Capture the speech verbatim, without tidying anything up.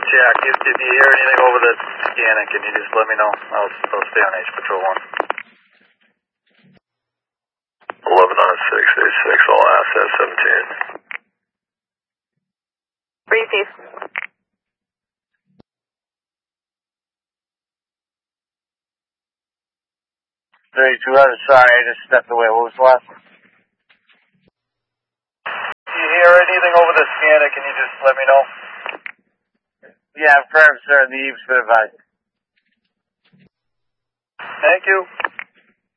Jack, if, if you hear anything over the scanner, can you just let me know? I'll, I'll stay on H Patrol one. eleven on six eight six, all assets seventeen. Receive. thirty-two hundred, sorry, I just stepped away. What was the last one? If you hear anything over the scanner, can you just let me know? Yeah, firm, sir. The Eve's been advised. Thank you.